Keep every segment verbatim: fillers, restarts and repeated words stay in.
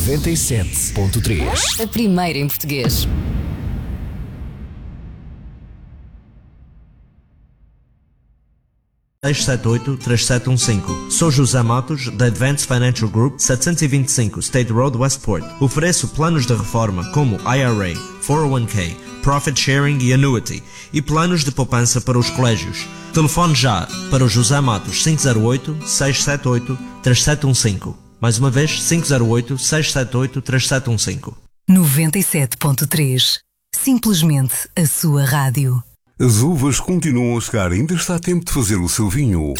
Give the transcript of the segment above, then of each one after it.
noventa e sete ponto três. A primeira em português. seis sete oito, três sete um cinco. Sou José Matos, da Advanced Financial Group, setecentos e vinte e cinco State Road, Westport. Ofereço planos de reforma como I R A, quatro oh one K, Profit Sharing e Annuity, e planos de poupança para os colégios. Telefone já para o José Matos cinco zero oito, seis sete oito, três sete um cinco. Mais uma vez, cinco zero oito, seis sete oito, três sete um cinco. noventa e sete ponto três. Simplesmente a sua rádio. As uvas continuam a chegar, ainda está a tempo de fazer o seu vinho.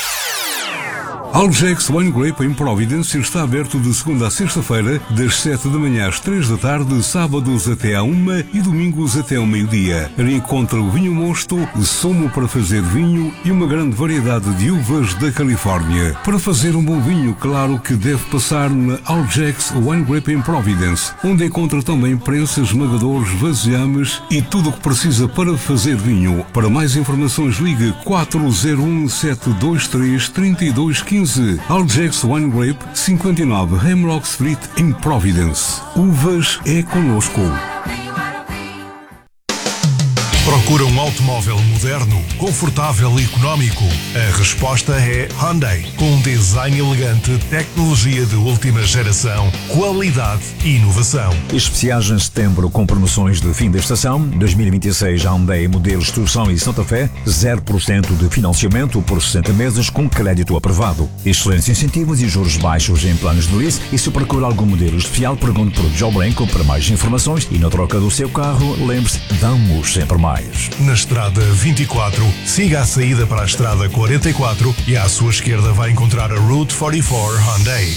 Algex Wine Grape em Providence está aberto de segunda a sexta-feira, das sete da manhã às três da tarde, sábados até à uma e domingos até ao meio-dia. Encontra o vinho mosto, sumo para fazer vinho e uma grande variedade de uvas da Califórnia. Para fazer um bom vinho, claro que deve passar na Algex Wine Grape em Providence, onde encontra também prensas, esmagadores, vasilhames e tudo o que precisa para fazer vinho. Para mais informações, ligue quatro zero um, sete dois três, três dois um cinco. Algex Wine Grape, cinquenta e nove Hemlock Street, em Providence. Uvas é conosco. Procura um automóvel moderno, confortável e económico? A resposta é Hyundai. Com um design elegante, tecnologia de última geração, qualidade e inovação. Especiais em setembro com promoções de fim da estação. dois mil e vinte e seis Hyundai modelos Tucson e Santa Fé, zero por cento de financiamento por sessenta meses com crédito aprovado. Excelentes incentivos e juros baixos em planos de lease. E se procura algum modelo especial, pergunte por Joe Branco para mais informações. E na troca do seu carro, lembre-se, damos sempre mais. Na estrada vinte e quatro, siga a saída para a estrada quarenta e quatro e à sua esquerda vai encontrar a Route quarenta e quatro Hyundai.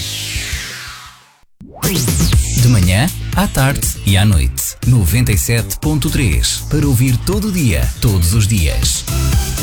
De manhã, à tarde e à noite. noventa e sete ponto três. Para ouvir todo o dia, todos os dias.